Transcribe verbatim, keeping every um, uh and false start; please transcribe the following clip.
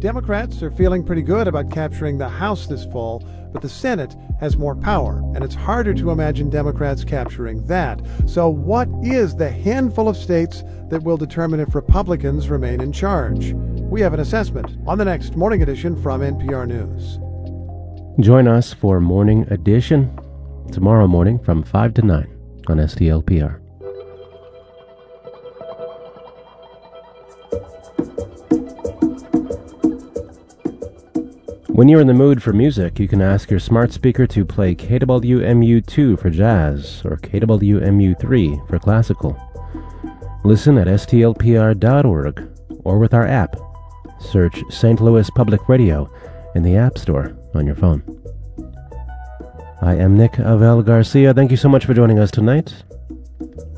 Democrats are feeling pretty good about capturing the House this fall, but the Senate has more power, and it's harder to imagine Democrats capturing that. So what is the handful of states that will determine if Republicans remain in charge? We have an assessment on the next Morning Edition from N P R News. Join us for Morning Edition tomorrow morning from five to nine on S T L P R. When you're in the mood for music, you can ask your smart speaker to play K W M U two for jazz or K W M U three for classical. Listen at S T L P R dot org or with our app. Search Saint Louis Public Radio in the App Store on your phone. I am Nick Avel Garcia. Thank you so much for joining us tonight.